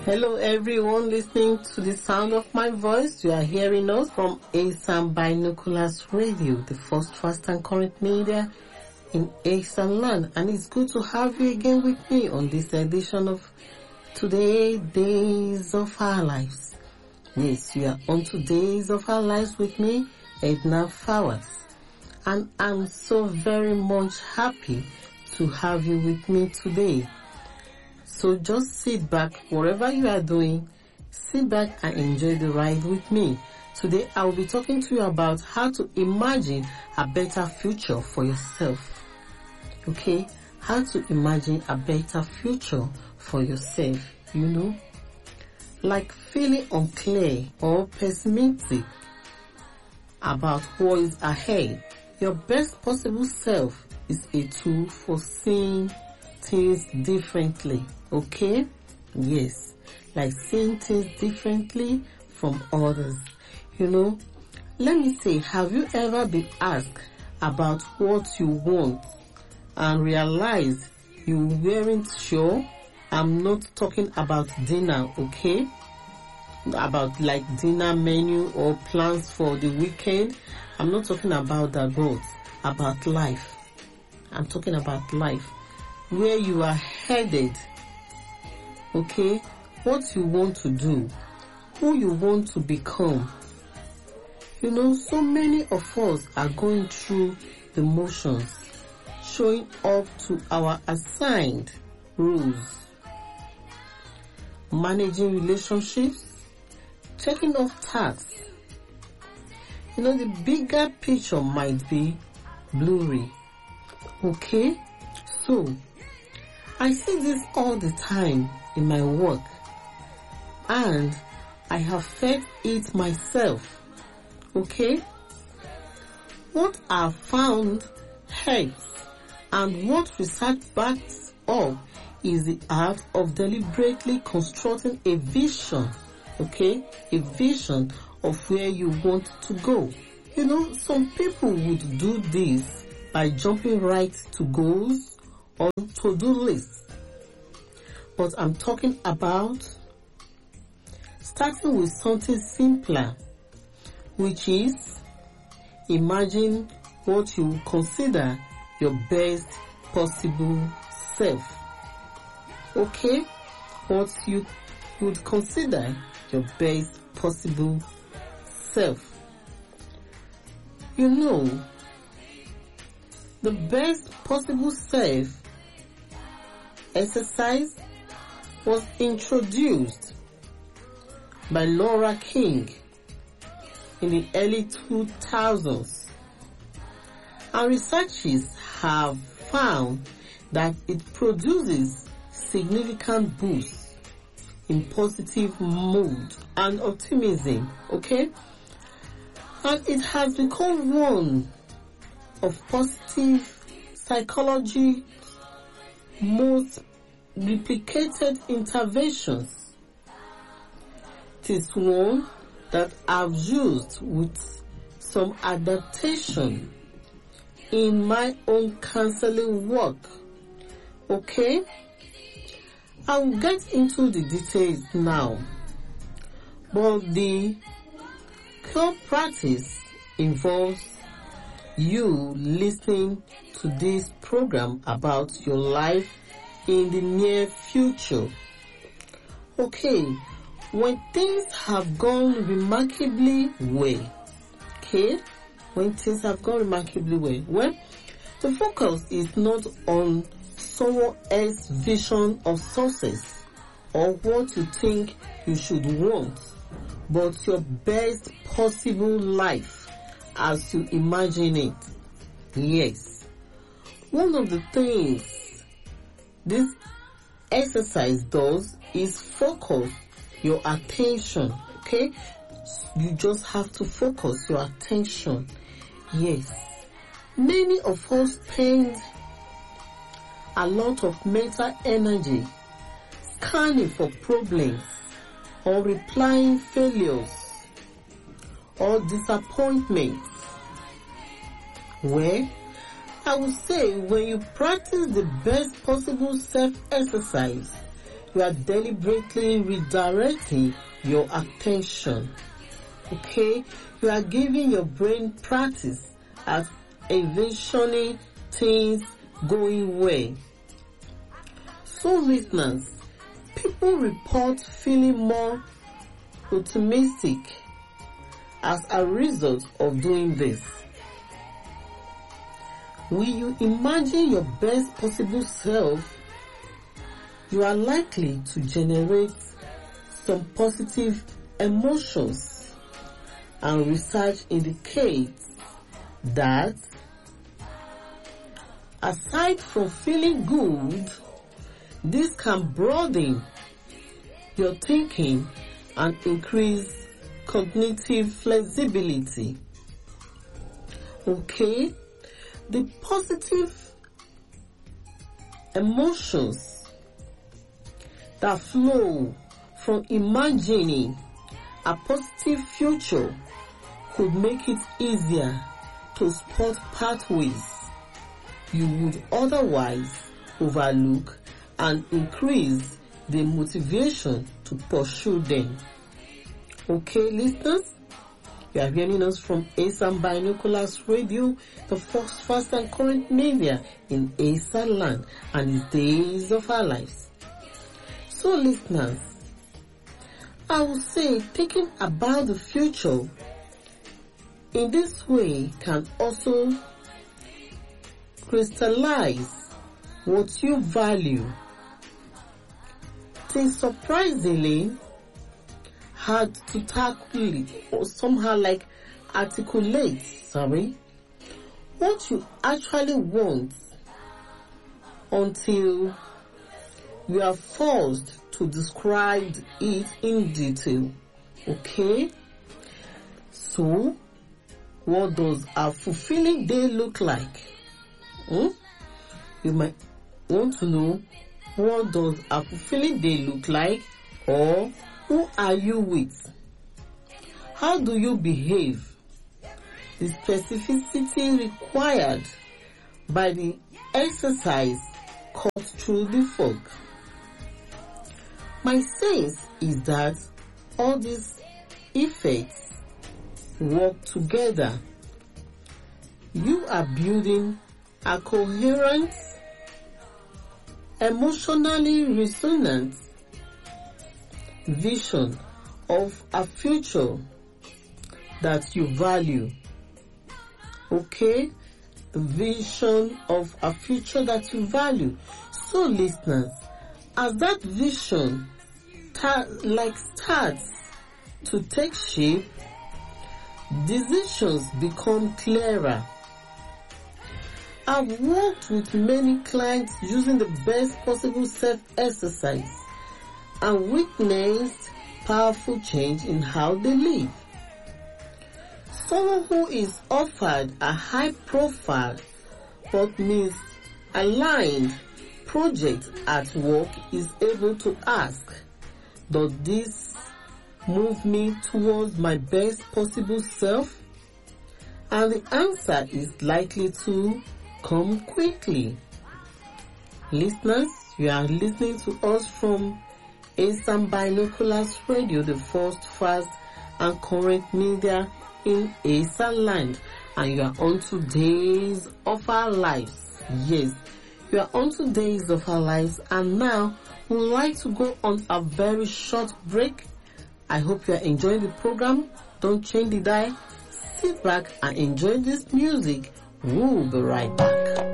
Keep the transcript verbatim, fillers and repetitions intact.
Hello everyone listening to the sound of my voice. You are hearing us from ASAM Binoculars Radio, the first, fast and current media in ASAM land. And it's good to have you again with me on this edition of Today Days of Our Lives. Yes, you are on Today's of Our Lives with me, Edna Fowers. And I'm so very much happy to have you with me today. So just sit back, whatever you are doing, sit back and enjoy the ride with me. Today I will be talking to you about how to imagine a better future for yourself. Okay? How to imagine a better future for yourself, you know? Like feeling unclear or pessimistic about what is ahead. Your best possible self is a tool for seeing things differently. Okay? Yes. Like seeing things differently from others. You know, let me say, have you ever been asked about what you want and realized you weren't sure? I'm not talking about dinner, okay? About like dinner menu or plans for the weekend. I'm not talking about that, but about life. I'm talking about life. Where you are headed. Okay? What you want to do. Who you want to become. You know, so many of us are going through the motions, showing up to our assigned rules, managing relationships, checking off tasks. You know, the bigger picture might be blurry. Okay? So, I see this all the time in my work, and I have felt it myself. Okay? What I found helps, and what research backs up is the art of deliberately constructing a vision. Okay? A vision of where you want to go. You know, some people would do this by jumping right to goals or to-do lists. But I'm talking about starting with something simpler, which is imagine what you consider your best possible self. Okay? What you would consider your best possible self. You know, the best possible self exercise was introduced by Laura King in the early two thousands. And researchers have found that it produces significant boosts in positive mood and optimism, okay? And it has become one of positive psychology's most replicated interventions. It is one that I've used with some adaptation in my own counseling work. Okay? I'll get into the details now. But the core practice involves you listening to this program about your life in the near future. Okay, when things have gone remarkably well, okay, when things have gone remarkably well, well, the focus is not on someone else's vision of success or what you think you should want, but your best possible life as you imagine it. Yes. One of the things this exercise does is focus your attention, okay? You just have to focus your attention. Yes. Many of us spend a lot of mental energy scanning for problems or replying failures or disappointments. Well, I would say when you practice the best possible self-exercise, you are deliberately redirecting your attention. Okay? You are giving your brain practice at envisioning things going well. So listeners, people report feeling more optimistic as a result of doing this. Will you imagine your best possible self? You are likely to generate some positive emotions, and research indicates that aside from feeling good, this can broaden your thinking and increase cognitive flexibility. Okay? The positive emotions that flow from imagining a positive future could make it easier to spot pathways you would otherwise overlook and increase the motivation to pursue them. Okay, listeners? You are hearing us from ASAM Binoculars Radio, the first, fast and current media in ASAM land and its days of our lives. So listeners, I would say thinking about the future in this way can also crystallize what you value. It is surprisingly hard to tackle it or somehow like articulate, sorry, what you actually want until you are forced to describe it in detail. Okay? So, what does a fulfilling day look like? Hmm? You might want to know, what does a fulfilling day look like, or who are you with? How do you behave? The specificity required by the exercise cuts through the fog. My sense is that all these effects work together. You are building a coherent, emotionally resonant vision of a future that you value. Okay? The vision of a future that you value. So listeners, as that vision ta- like starts to take shape, decisions become clearer. I've worked with many clients using the best possible self-exercise and witnessed powerful change in how they live. Someone who is offered a high-profile but misaligned project at work is able to ask, does this move me towards my best possible self? And the answer is likely to come quickly. Listeners, you are listening to us from ASAM Binoculars Radio, the first, fast and current media in ASAM land, and you are on to Days of Our Lives. Yes, you are on to Days of Our Lives, and now we would like to go on a very short break. I hope you are enjoying the program. Don't change the dial. Sit back and enjoy this music. We'll be right back.